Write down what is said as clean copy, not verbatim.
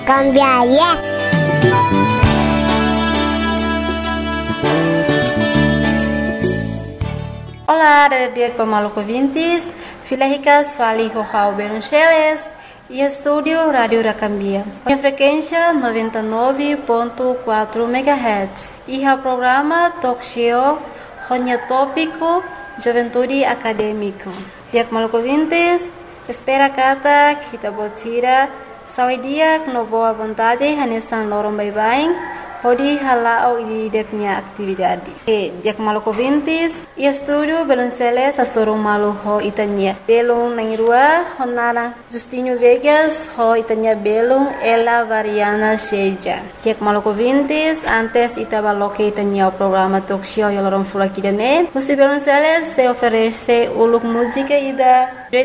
Cambiaria. Olá, dia Pamaluco Vintes, Filahicas Fali Rojao Beruncheles e Estúdio Rádio Racambia. Minha frequência 99.4 MHz e o programa Talk Show Ronya Tópico Juventude Acadêmico. Dia Pamaluco Vintes, espera kata kita botira sawi dia no boa vontade hanesan lorong bye-bye. Hodi halao ideknya atividade. Dia Pamaluco Vintes e estúdio Belunceles asorong malu ho itanya. Belung nangirua honara Justinho Vegas ho itanya belung ela variana seja. Dia Pamaluco Vintes antes itabaloke itanya o programa talk show yolorong fulakidane. Musi Belunceles se oferece uluk música ida